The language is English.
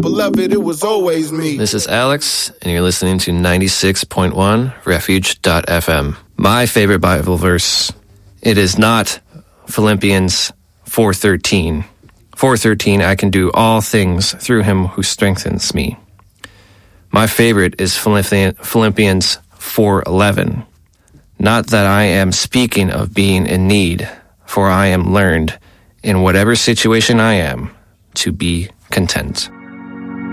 beloved, it was always me. This is Alex, and you're listening to 96.1 Refuge.fm. My favorite Bible verse, it is not Philippians 4:13. 4:13, I can do all things through him who strengthens me. My favorite is Philippians 4:11. Not that I am speaking of being in need, for I am learned in whatever situation I am to be content.